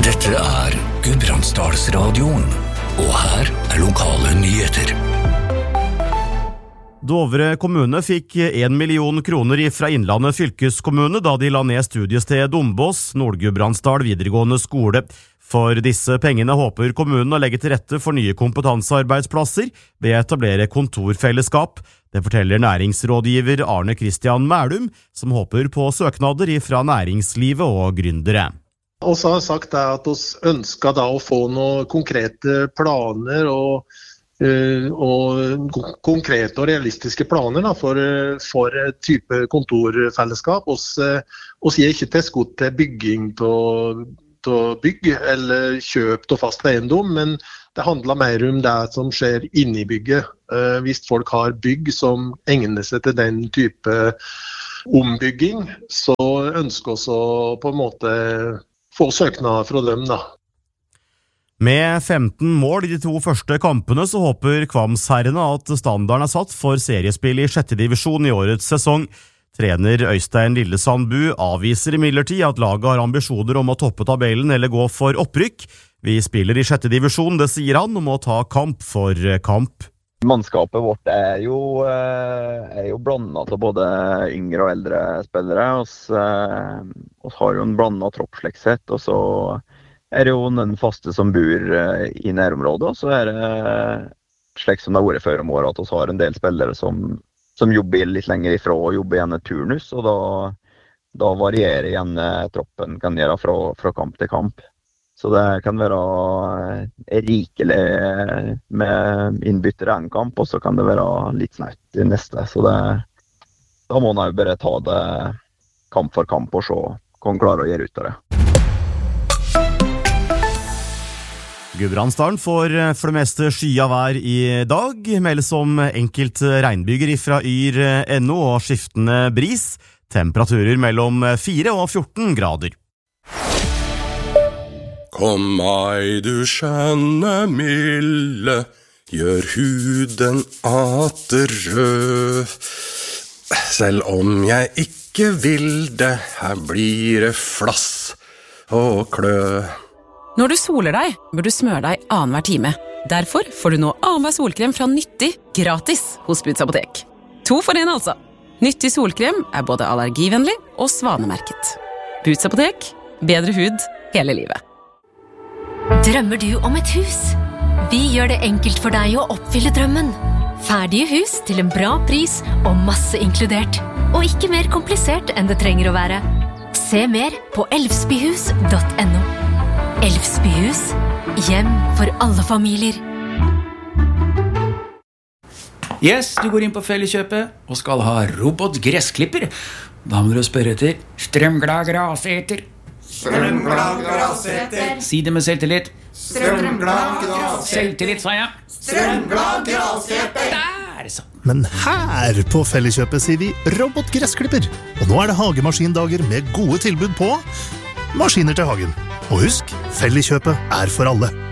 Dette Gudbrandsdalsradioen, og her lokale nyheter. Dovre kommune fikk 1 million kroner fra Innlandet fylkeskommune da de la ned studiestedet Dombås, Nord-Gudbrandsdal videregående skole. For disse pengene håper kommunen å legge til rette for nye kompetansearbeidsplasser ved å etablere kontorfellesskap. Det forteller næringsrådgiver Arne Christian Mælum, som håper på søknader fra næringslivet og gründere. Og så har sagt at vi ønsker da å få noen konkrete planer og konkrete og realistiske planer da, for type kontorfellesskap. Vi gir ikke tilskudd til bygging av bygg eller kjøp av fast eiendom, men det handler mer om det som skjer inne i bygget. Hvis folk har bygg som egner seg til den type ombygging, så ønsker vi å på en måte få søknader fra dem da. Med 15 mål i de 2 første kampene så håper Kvamsherrene at standarden satt for seriespill i 6. divisjon i årets sesong. Trener Øystein Lillesandbu avviser imidlertid at laget har ambisjoner om å toppe tabellen eller gå for opprykk. Vi spiller i 6. divisjon, det sier han, om å ta kamp for kamp. Mannskapet vårt er jo blandet av både yngre og eldre spillere. Vi har jo en blandet tropp slik sett, og så er det jo den faste som bor i nærområdet, og så er det slik som det har vært før om året, at vi har en del spillere som jobber litt lenger ifra og jobber gjerne turnus, og da varierer gjerne troppen kan gjøre fra kamp til kamp. Så det kan være rikelig med innbyttere en kamp, og så kan det være litt snaut i neste. Så da må man jo bare ta det kamp for kamp og se hva man klarer å gjøre ut av det. Gudbrandsdalen får for det meste skya vær i dag, meldes om enkelt regnbyger fra yr.no og skiftende bris, temperaturer mellom 4 og 14 grader. Kom meg du skjønne milde, gjør huden atter rød. Selv om jeg ikke vil det, her blir det flass og klø. Når du soler deg, bør du smøre deg annenhver time. Derfor får du nå annenhver solkrem fra Nyttig gratis hos Buds Apotek. 2 for 1 altså. Nyttig solkrem er både allergivennlig og svanemerket. Buds Apotek, bedre hud hele livet. Drømmer du om et hus? Vi gjør det enkelt for deg å oppfylle drømmen. Ferdige hus til en bra pris og masse inkludert. Og ikke mer komplisert enn det trenger å være. Se mer på elvsbyhus.no. Elvsbyhus, hjem for alle familier. Yes, du går inn på Felleskjøpet og skal ha robotgressklipper. Da må du spørre etter strømglad graseter. Strømglad graseter. Si det med selvtillit. Strømglad graseter. Selvtillit, sa jeg. Strømglad graseter. Der, så. Men her på Felleskjøpet sier vi robotgressklipper. Og nå er det hagemaskindager med gode tilbud på maskiner til hagen. Og husk, Felleskjøpet er for alle.